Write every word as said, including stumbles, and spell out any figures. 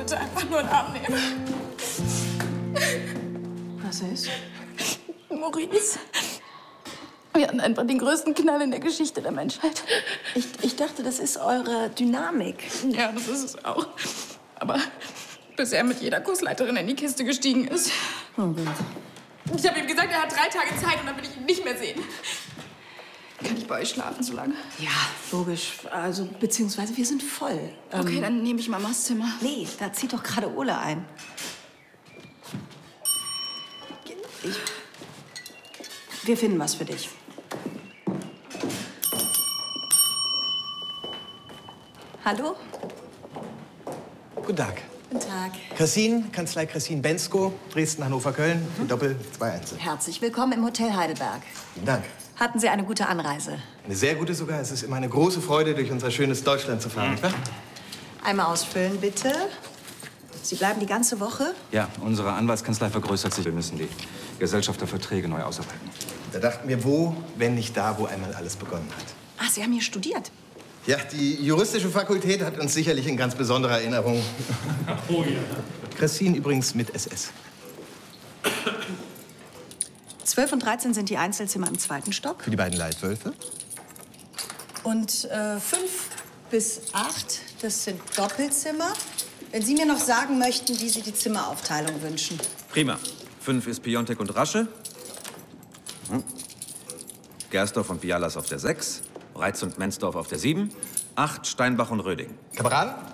bitte einfach nur einen Arm nehmen. Was ist? Maurice. Wir hatten einfach den größten Knall in der Geschichte der Menschheit. Ich, ich dachte, das ist eure Dynamik. Ja, das ist es auch. Aber bis er mit jeder Kursleiterin in die Kiste gestiegen ist. Oh Gott. Ich habe ihm gesagt, er hat drei Tage Zeit und dann will ich ihn nicht mehr sehen. Kann ich bei euch schlafen so lange? Ja, logisch. Also, beziehungsweise wir sind voll. Okay, Ähm, dann nehme ich Mamas Zimmer. Nee, da zieht doch gerade Ole ein. Ich, wir finden was für dich. Hallo? Guten Tag. Guten Tag. Christine, Kanzlei Christine Bensko, Dresden, Hannover, Köln, mhm. Doppel zwei Einzel. Herzlich willkommen im Hotel Heidelberg. Vielen Dank. Hatten Sie eine gute Anreise? Eine sehr gute sogar. Es ist immer eine große Freude, durch unser schönes Deutschland zu fahren, nicht wahr? Einmal ausfüllen, bitte. Sie bleiben die ganze Woche? Ja, unsere Anwaltskanzlei vergrößert sich. Wir müssen die Gesellschafterverträge neu ausarbeiten. Da dachten wir, wo, wenn nicht da, wo einmal alles begonnen hat. Ach, Sie haben hier studiert? Ja, die juristische Fakultät hat uns sicherlich in ganz besonderer Erinnerung. Oh ja. Christine übrigens mit S S. zwölf und dreizehn sind die Einzelzimmer im zweiten Stock. Für die beiden Leitwölfe. Und äh, fünf bis acht, das sind Doppelzimmer. Wenn Sie mir noch sagen möchten, wie Sie die Zimmeraufteilung wünschen. Prima. Fünf ist Piontek und Rasche. Hm. Gersdorf und Bialas auf der sechs. Reitz und Mensdorf auf der sieben. Acht Steinbach und Röding. Kameraden?